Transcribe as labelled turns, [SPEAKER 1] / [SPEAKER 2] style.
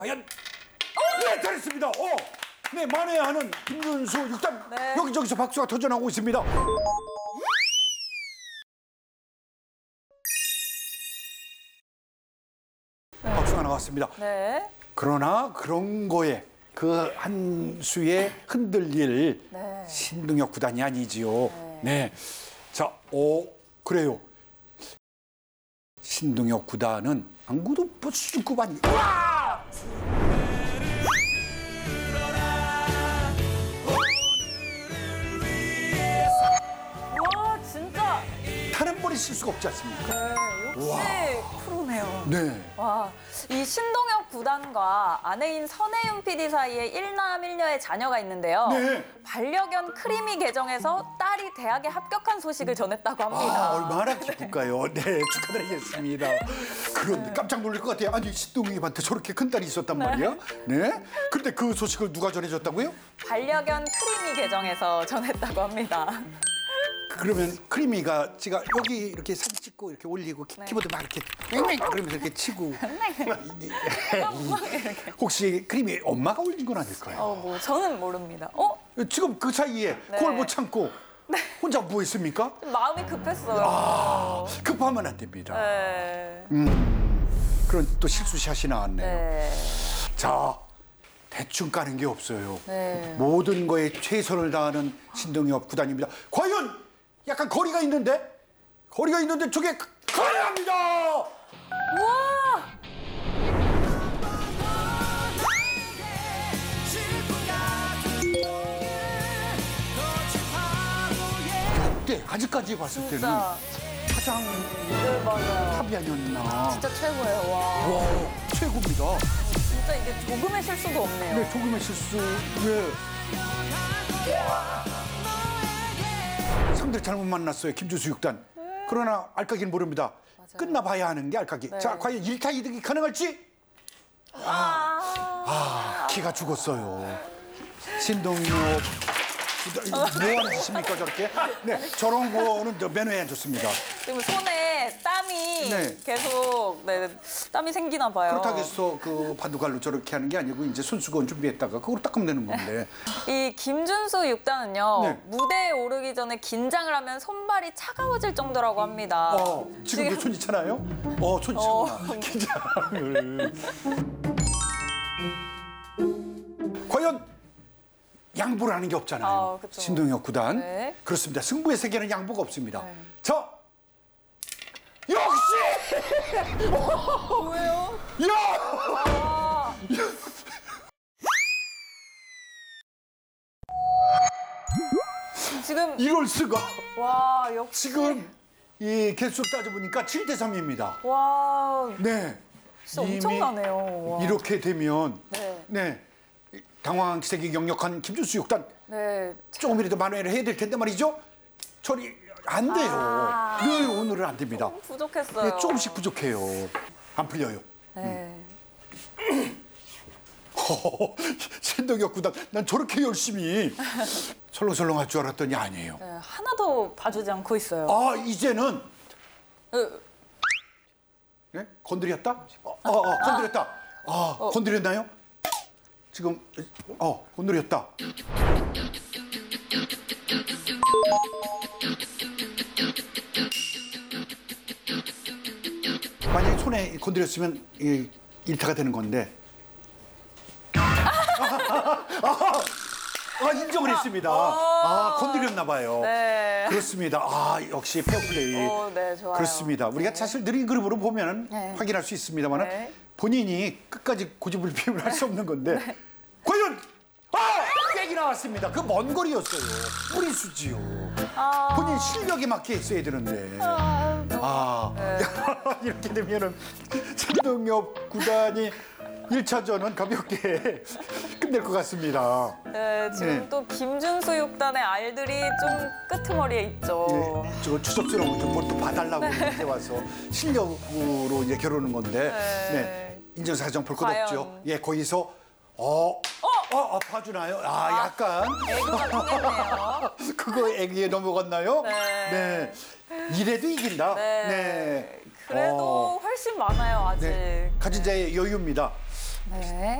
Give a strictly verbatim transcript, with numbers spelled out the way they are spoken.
[SPEAKER 1] 과연 네, 잘했습니다. 어, 네, 만회하는 김준수 육 단
[SPEAKER 2] 네.
[SPEAKER 1] 여기저기서 박수가 터져나오고 있습니다. 박수가 나왔습니다.
[SPEAKER 2] 네.
[SPEAKER 1] 그러나 그런 거에 그 한 수에 흔들릴
[SPEAKER 2] 네.
[SPEAKER 1] 신동엽 구단이 아니지요. 네. 자, 오, 그래요. 신동엽 구단은 안구도 수준급 아니. 와!
[SPEAKER 2] 와, 진짜.
[SPEAKER 1] 다른 번에 쓸 수가 없지 않습니까?
[SPEAKER 2] 네, 역시 프로네요.
[SPEAKER 1] 네.
[SPEAKER 2] 와, 이 신동엽 구단과 아내인 선혜윤 피디 사이에 일남 일녀의 자녀가 있는데요.
[SPEAKER 1] 네.
[SPEAKER 2] 반려견 크리미 계정에서 딸이 대학에 합격한 소식을 전했다고 합니다.
[SPEAKER 1] 아, 얼마나 기쁠까요? 네, 축하드리겠습니다. 그런데 깜짝 놀랄 것 같아요. 아니, 신동엽한테 저렇게 큰 딸이 있었단 말이야? 네. 그런데 그 소식을 누가 전해줬다고요?
[SPEAKER 2] 반려견 크리미 계정에서 전했다고 합니다.
[SPEAKER 1] 그러면 크리미가 지가 여기 이렇게 사진 찍고 이렇게 올리고 키, 키보드 막 이렇게 맹맹 그러면서 이렇게 치고 혹시 크리미 엄마가 올린 건 아닐까요?
[SPEAKER 2] 어, 뭐 저는 모릅니다. 어?
[SPEAKER 1] 지금 그 사이에
[SPEAKER 2] 네.
[SPEAKER 1] 그걸 못 참고 혼자 뭐 했습니까?
[SPEAKER 2] 마음이 급했어요.
[SPEAKER 1] 아, 급하면 안 됩니다.
[SPEAKER 2] 네.
[SPEAKER 1] 음, 그런 또 실수샷이 나왔네요.
[SPEAKER 2] 네.
[SPEAKER 1] 자, 대충 까는 게 없어요.
[SPEAKER 2] 네.
[SPEAKER 1] 모든 거에 최선을 다하는 신동엽 구단입니다. 과연 약간 거리가 있는데? 거리가 있는데 저게 가야 합니다!
[SPEAKER 2] 우와!
[SPEAKER 1] 역대 아직까지 봤을 때는
[SPEAKER 2] 진짜.
[SPEAKER 1] 가장
[SPEAKER 2] 네, 맞아요.
[SPEAKER 1] 탑이 아니었나.
[SPEAKER 2] 진짜 최고예요. 와.
[SPEAKER 1] 와, 최고입니다.
[SPEAKER 2] 진짜 이게 조금의 실수도 없네요.
[SPEAKER 1] 네, 조금의 실수. 예. 상대를 잘못 만났어요, 김준수 육 단. 그러나 알까기는 모릅니다. 끝나봐야 하는 게 알까기.
[SPEAKER 2] 네.
[SPEAKER 1] 자, 과연 일 타 이득이 가능할지?
[SPEAKER 2] 아.
[SPEAKER 1] 아, 기가 죽었어요. 신동엽. 뭐 하는 짓입니까, 저렇게? 네, 저런 거는 더 면회 안 좋습니다.
[SPEAKER 2] 지금 손에 땀이
[SPEAKER 1] 네.
[SPEAKER 2] 계속 네, 땀이 생기나 봐요.
[SPEAKER 1] 그렇다고 해서 그 바둑알로 저렇게 하는 게 아니고 이제 손수건 준비했다가 그걸 닦으면 되는 건데.
[SPEAKER 2] 이 김준수 육 단은요.
[SPEAKER 1] 네.
[SPEAKER 2] 무대에 오르기 전에 긴장을 하면 손발이 차가워질 정도라고 합니다.
[SPEAKER 1] 어, 지금도 손이 차나요? 어, 손이
[SPEAKER 2] 어.
[SPEAKER 1] 차구나. 긴장을. 과연 양보를 하는 게 없잖아요.
[SPEAKER 2] 아, 그쵸.
[SPEAKER 1] 신동엽 구단.
[SPEAKER 2] 네.
[SPEAKER 1] 그렇습니다. 승부의 세계는 양보가 없습니다.
[SPEAKER 2] 네.
[SPEAKER 1] 자, 역시!
[SPEAKER 2] 왜요?
[SPEAKER 1] 야!
[SPEAKER 2] 아. 지금
[SPEAKER 1] 이럴 수가.
[SPEAKER 2] 와 역시
[SPEAKER 1] 지금 이 개수 따져보니까 칠 대 삼입니다.
[SPEAKER 2] 와
[SPEAKER 1] 네.
[SPEAKER 2] 진짜
[SPEAKER 1] 이미
[SPEAKER 2] 엄청나네요. 와.
[SPEAKER 1] 이렇게 되면
[SPEAKER 2] 네.
[SPEAKER 1] 네. 당황 기색이 역력한 김준수 육 단
[SPEAKER 2] 네.
[SPEAKER 1] 조금이라도 만회를 해야 될 텐데 말이죠. 처리 안 돼요.
[SPEAKER 2] 아.
[SPEAKER 1] 늘 오늘은 안 됩니다.
[SPEAKER 2] 너무 부족했어요.
[SPEAKER 1] 네, 조금씩 부족해요. 안 풀려요.
[SPEAKER 2] 네.
[SPEAKER 1] 신동엽 구단, 난 저렇게 열심히 설렁설렁할 줄 알았더니 아니에요.
[SPEAKER 2] 네, 하나도 봐주지 않고 있어요.
[SPEAKER 1] 아, 이제는
[SPEAKER 2] 그,
[SPEAKER 1] 네? 건드렸다? 어, 어, 어, 건드렸다. 아, 건드렸나요? 지금 어, 건드렸다. 만약에 손에 건드렸으면 이 일타가 되는 건데. 아, 인정을 했습니다. 아, 건드렸나 봐요.
[SPEAKER 2] 네.
[SPEAKER 1] 그렇습니다. 아, 역시 페어플레이.
[SPEAKER 2] 오, 네, 좋아요.
[SPEAKER 1] 그렇습니다. 우리가 사실 느린 그룹으로 보면
[SPEAKER 2] 네.
[SPEAKER 1] 확인할 수 있습니다만
[SPEAKER 2] 네.
[SPEAKER 1] 본인이 끝까지 고집불피움을 할 수 없는 건데 과연 아! 빽이 나왔습니다. 그 먼 거리였어요. 무리수지요.
[SPEAKER 2] 아.
[SPEAKER 1] 본인 실력에 맞게 했어야 되는데.
[SPEAKER 2] 아, 너무-
[SPEAKER 1] 아, 이렇게 되면은 신동엽 구단이 일 차전은 가볍게 끝낼 것 같습니다.
[SPEAKER 2] 네, 지금
[SPEAKER 1] 네.
[SPEAKER 2] 또 김준수 육 단의 알들이 좀 끄트머리에 있죠.
[SPEAKER 1] 예, 저 추접스러운 뭘또 봐달라고 이제 와서 실력으로 이제 겨루는 건데
[SPEAKER 2] 네.
[SPEAKER 1] 네. 인정사정 볼 것
[SPEAKER 2] 과연.
[SPEAKER 1] 없죠. 예, 거기서 어, 어, 어, 봐주나요? 아, 약간
[SPEAKER 2] 애교가 통했네요.
[SPEAKER 1] 그거 애기에 넘어갔나요?
[SPEAKER 2] 네.
[SPEAKER 1] 네. 이래도 이긴다.
[SPEAKER 2] 네.
[SPEAKER 1] 네.
[SPEAKER 2] 그래도
[SPEAKER 1] 어,
[SPEAKER 2] 훨씬 많아요, 아직.
[SPEAKER 1] 네. 가진 자의 여유입니다.
[SPEAKER 2] 네.